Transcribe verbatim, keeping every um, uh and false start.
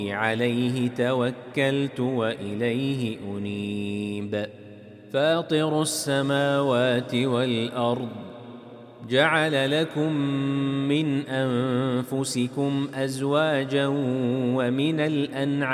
عليه توكلت وإليه أنيب فاطر السماوات والأرض جعل لكم من أنفسكم أزواجا ومن الأنعام